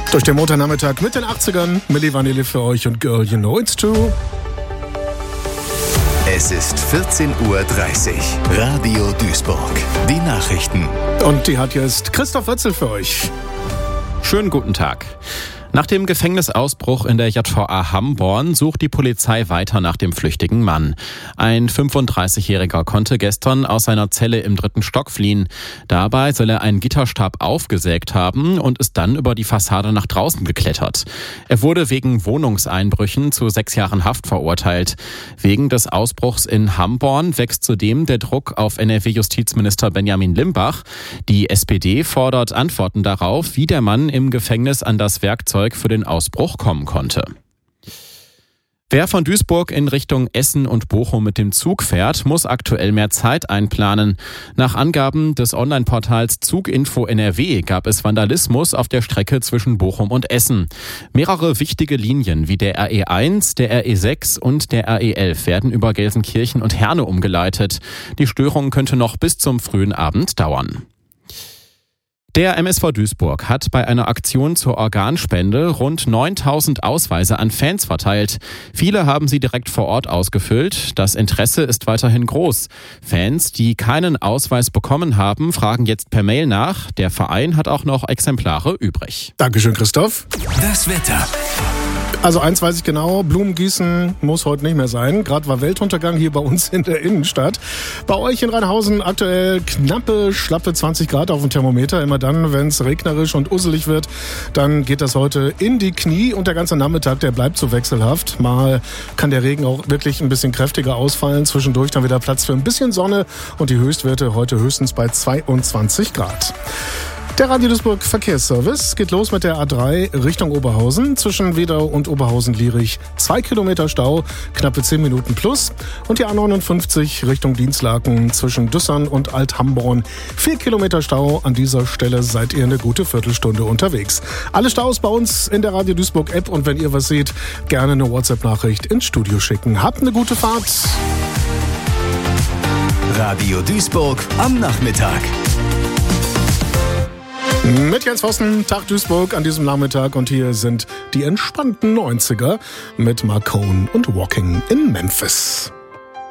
Durch den Montagnachmittag mit den 80ern. Milli Vanilli für euch und Girl, you know it's true. Es ist 14:30 Uhr. Radio Duisburg. Die Nachrichten. Und die hat jetzt Christoph Wetzel für euch. Schönen guten Tag. Nach dem Gefängnisausbruch in der JVA Hamborn sucht die Polizei weiter nach dem flüchtigen Mann. Ein 35-Jähriger konnte gestern aus seiner Zelle im 3. Stock fliehen. Dabei soll er einen Gitterstab aufgesägt haben und ist dann über die Fassade nach draußen geklettert. Er wurde wegen Wohnungseinbrüchen zu 6 Jahren Haft verurteilt. Wegen des Ausbruchs in Hamborn wächst zudem der Druck auf NRW-Justizminister Benjamin Limbach. Die SPD fordert Antworten darauf, wie der Mann im Gefängnis an das Werkzeug für den Ausbruch kommen konnte. Wer von Duisburg in Richtung Essen und Bochum mit dem Zug fährt, muss aktuell mehr Zeit einplanen. Nach Angaben des Online-Portals Zuginfo NRW gab es Vandalismus auf der Strecke zwischen Bochum und Essen. Mehrere wichtige Linien wie der RE1, der RE6 und der RE11 werden über Gelsenkirchen und Herne umgeleitet. Die Störung könnte noch bis zum frühen Abend dauern. Der MSV Duisburg hat bei einer Aktion zur Organspende rund 9.000 Ausweise an Fans verteilt. Viele haben sie direkt vor Ort ausgefüllt. Das Interesse ist weiterhin groß. Fans, die keinen Ausweis bekommen haben, fragen jetzt per Mail nach. Der Verein hat auch noch Exemplare übrig. Dankeschön, Christoph. Das Wetter. Also eins weiß ich genau, Blumengießen muss heute nicht mehr sein. Gerade war Weltuntergang hier bei uns in der Innenstadt. Bei euch in Rheinhausen aktuell schlappe 20 Grad auf dem Thermometer. Immer dann, wenn es regnerisch und usselig wird, dann geht das heute in die Knie. Und der ganze Nachmittag, der bleibt so wechselhaft. Mal kann der Regen auch wirklich ein bisschen kräftiger ausfallen. Zwischendurch dann wieder Platz für ein bisschen Sonne. Und die Höchstwerte heute höchstens bei 22 Grad. Der Radio Duisburg Verkehrsservice geht los mit der A3 Richtung Oberhausen. Zwischen Wedau und Oberhausen-Lierich 2 Kilometer Stau, knappe 10 Minuten plus. Und die A59 Richtung Dienstlaken zwischen Düssern und Alt-Hamborn 4 Kilometer Stau. An dieser Stelle seid ihr eine gute Viertelstunde unterwegs. Alle Staus bei uns in der Radio Duisburg App. Und wenn ihr was seht, gerne eine WhatsApp-Nachricht ins Studio schicken. Habt eine gute Fahrt. Radio Duisburg am Nachmittag. Mit Jens Vossen, Tag Duisburg an diesem Nachmittag und hier sind die entspannten 90er mit Marcone und Walking in Memphis.